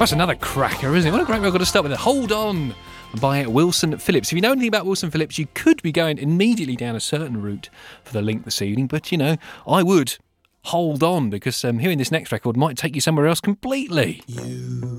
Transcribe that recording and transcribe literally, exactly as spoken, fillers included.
That's another cracker, isn't it? What a great record to start with. Hold On by Wilson Phillips. If you know anything about Wilson Phillips, you could be going immediately down a certain route for the link this evening, but, you know, I would hold on, because um, hearing this next record might take you somewhere else completely. You